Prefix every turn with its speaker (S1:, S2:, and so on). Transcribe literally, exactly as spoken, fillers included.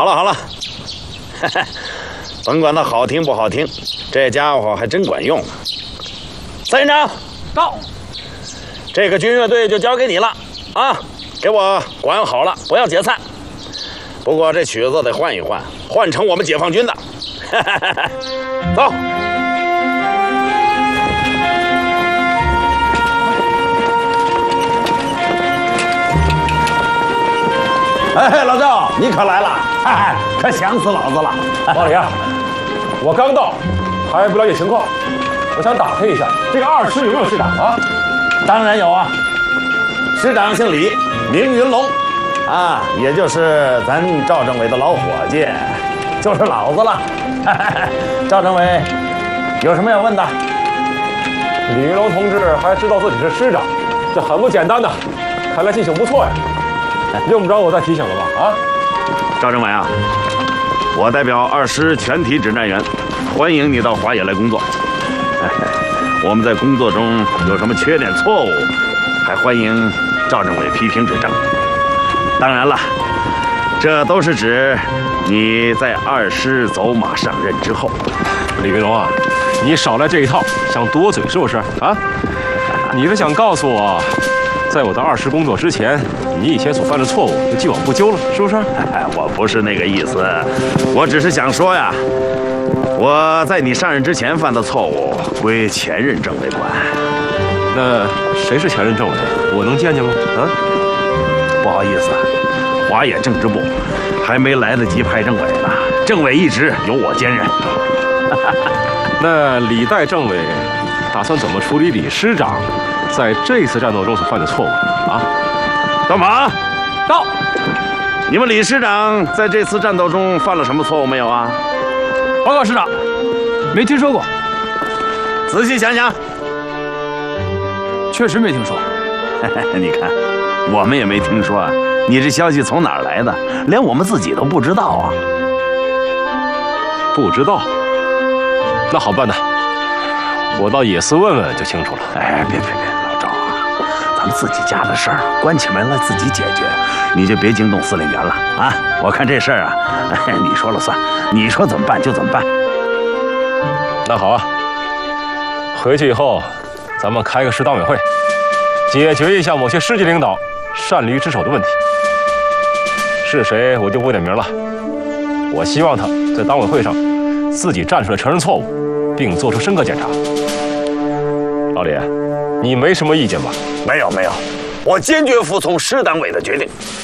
S1: 好了好了，甭管它好听不好听，这家伙还真管用。三营长到，这个军乐队就交给你了啊，给我管好了，不要解散。不过这曲子得换一换，换成我们解放军的。走。哎，老赵，你可来了，哎，可想死老子了。
S2: 老李啊，我刚到，还不了解情况，我想打听一下，这个二师有没有师长啊？
S1: 当然有啊，师长姓李，名云龙，啊，也就是咱赵政委的老伙计，就是老子了。赵政委，有什么要问的？
S2: 李云龙同志还知道自己是师长，这很不简单的，看来记性不错呀。用不着我再提醒了吧？啊，
S1: 赵政委啊，我代表二师全体指战员，欢迎你到华野来工作。我们在工作中有什么缺点错误，还欢迎赵政委批评指正。当然了，这都是指你在二师走马上任之后。
S2: 李云龙啊，你少来这一套，想多嘴是不是？啊，你是想告诉我，在我到二师工作之前，你以前所犯的错误就既往不咎了，是不是？
S1: 我不是那个意思，我只是想说呀，我在你上任之前犯的错误归前任政委管。
S2: 那谁是前任政委？我能见见吗？啊，
S1: 不好意思，华野政治部还没来得及派政委呢，政委一职由我兼任。
S2: 那李代政委打算怎么处理李师长在这次战斗中所犯的错误啊？
S1: 干嘛？
S2: 到。
S1: 你们李师长在这次战斗中犯了什么错误没有啊？
S3: 报告师长，没听说过。
S1: 仔细想想。
S3: 确实没听说。
S1: 你看，我们也没听说啊。你这消息从哪儿来的？连我们自己都不知道啊。
S2: 不知道？那好办的，我到野寺问问就清楚了。
S1: 哎，别别别，老赵啊，咱们自己家的事儿，关起门来自己解决，你就别惊动司令员了啊！我看这事儿啊，哎，你说了算，你说怎么办就怎么办。
S2: 那好啊，回去以后，咱们开个师党委会，解决一下某些师级领导擅离职守的问题。是谁我就不点名了。我希望他在党委会上自己站出来承认错误，并做出深刻检查。老李，你没什么意见吧？
S1: 没有没有，我坚决服从师党委的决定。